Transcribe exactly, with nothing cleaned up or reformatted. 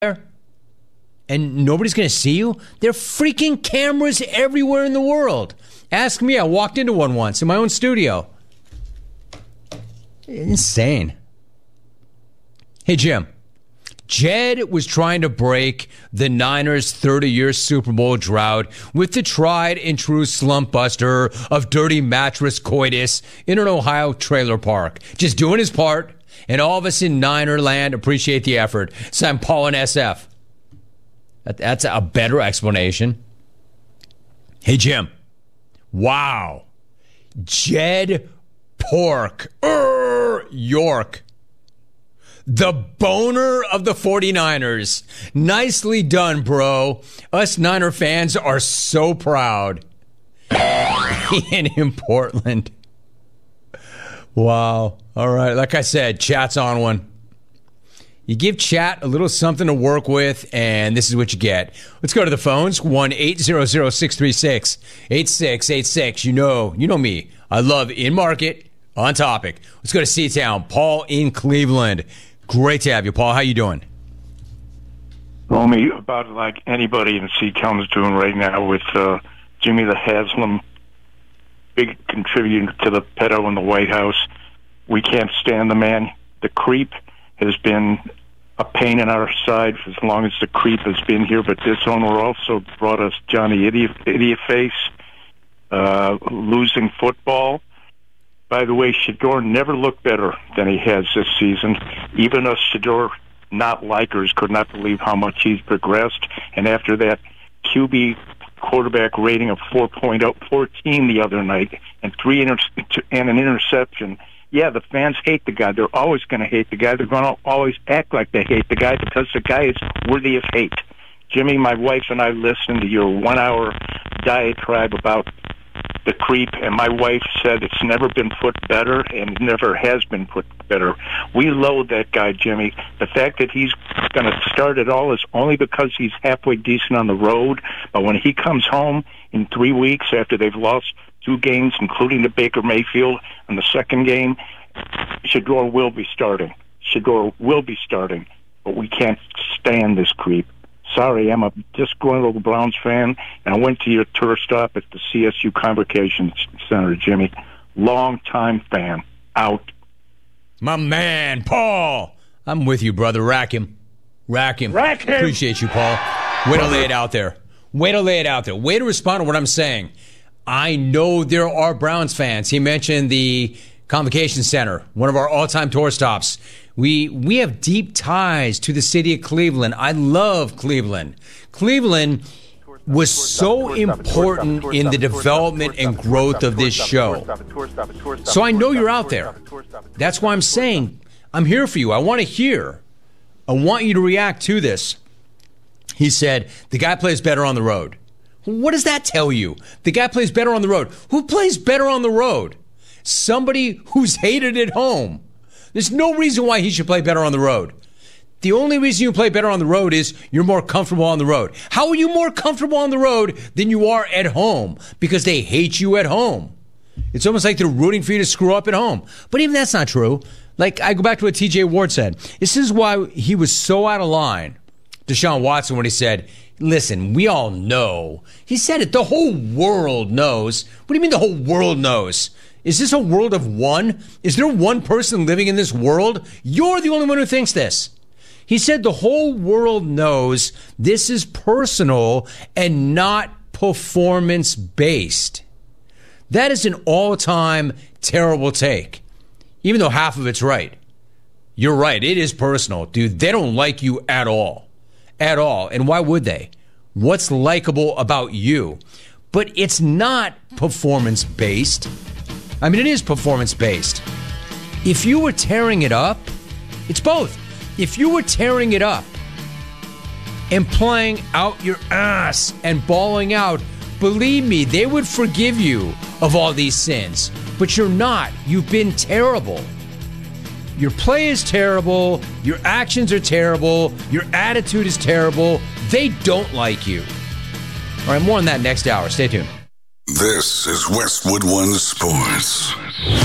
and nobody's going to see you? There are freaking cameras everywhere in the world. Ask me. I walked into one once in my own studio. Insane. Hey, Jim. Jed was trying to break the Niners' thirty-year Super Bowl drought with the tried and true slump buster of dirty mattress coitus in an Ohio trailer park. Just doing his part, and all of us in Niner land appreciate the effort. So I'm Paul and S F. That, that's a better explanation. Hey, Jim. Wow. Jed Pork. Urgh, York. The boner of the 49ers. Nicely done, bro. Us Niner fans are so proud. Ian in Portland. Wow. All right. Like I said, chat's on one. You give chat a little something to work with, and this is what you get. Let's go to the phones. one eight hundred six three six eight six eight six. You know, you know me. I love in market, on topic. Let's go to C-Town. Paul in Cleveland. Great to have you, Paul. How you doing? Homie, about like anybody in C-Town is doing right now with uh, Jimmy the Haslam, big contributor to the pedo in the White House. We can't stand the man. The creep has been a pain in our side for as long as the creep has been here, but this owner also brought us Johnny Idiot, Idiot Face, uh, losing football. By the way, Shedeur never looked better than he has this season. Even us Shedeur not-likers could not believe how much he's progressed. And after that Q B quarterback rating of four point fourteen the other night and three inter- and an interception, yeah, the fans hate the guy. They're always going to hate the guy. They're going to always act like they hate the guy because the guy is worthy of hate. Jimmy, my wife and I listened to your one-hour diatribe about the creep, and my wife said it's never been put better and never has been put better. We loathe that guy, Jimmy. The fact that he's going to start it all is only because he's halfway decent on the road, but when he comes home in three weeks after they've lost two games, including the Baker Mayfield and the second game, Shedeur will be starting. Shedeur will be starting, but we can't stand this creep. Sorry, I'm a disgruntled Browns fan, and I went to your tour stop at the C S U Convocation Center, Jimmy. Long-time fan. Out. My man, Paul. I'm with you, brother. Rack him. Rack him. Rack him. Appreciate you, Paul. Way to lay it out there. Way to lay it out there. Way to respond to what I'm saying. I know there are Browns fans. He mentioned the Convocation Center, one of our all-time tour stops. We we have deep ties to the city of Cleveland. I love Cleveland. Cleveland was so important in the development and growth of this show. So I know you're out there. That's why I'm saying I'm here for you. I want to hear. I want you to react to this. He said, the guy plays better on the road. What does that tell you? The guy plays better on the road. Who plays better on the road? Somebody who's hated at home. There's no reason why he should play better on the road. The only reason you play better on the road is you're more comfortable on the road. How are you more comfortable on the road than you are at home? Because they hate you at home. It's almost like they're rooting for you to screw up at home. But even that's not true. Like, I go back to what T J Ward said. This is why he was so out of line, Deshaun Watson, when he said, listen, we all know. He said it. The whole world knows. What do you mean the whole world knows? Is this a world of one? Is there one person living in this world? You're the only one who thinks this. He said the whole world knows this is personal and not performance-based. That is an all-time terrible take, even though half of it's right. You're right. It is personal. Dude, they don't like you at all. At all. And why would they? What's likable about you? But it's not performance-based. I mean, it is performance-based. If you were tearing it up, it's both. If you were tearing it up and playing out your ass and bawling out, believe me, they would forgive you of all these sins. But you're not. You've been terrible. Your play is terrible. Your actions are terrible. Your attitude is terrible. They don't like you. All right, more on that next hour. Stay tuned. This is Westwood One Sports.